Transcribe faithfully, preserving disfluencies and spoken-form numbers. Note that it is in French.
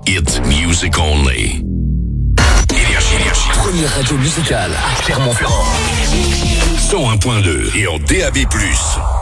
Hit music only. Énergie, énergie. Première radio musicale à Clermont-Ferrand. cent un point deux et en D A B plus.